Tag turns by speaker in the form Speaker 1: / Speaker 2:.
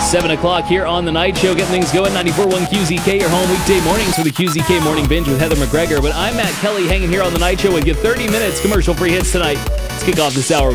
Speaker 1: 7 o'clock here on The Night Show, getting things going. 94.1 QZK, your home weekday mornings for the QZK Morning Binge with Heather McGregor. But I'm Matt Kelly, hanging here on The Night Show with you 30 minutes commercial-free hits tonight. Let's kick off this hour with